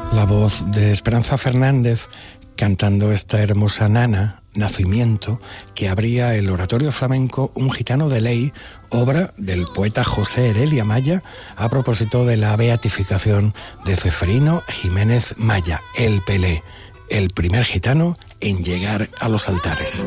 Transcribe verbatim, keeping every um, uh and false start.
La voz de Esperanza Fernández cantando esta hermosa nana, Nacimiento, que abría el oratorio flamenco Un gitano de ley, obra del poeta José Heredia Maya, a propósito de la beatificación de Ceferino Jiménez Maya, el Pelé, el primer gitano en llegar a los altares.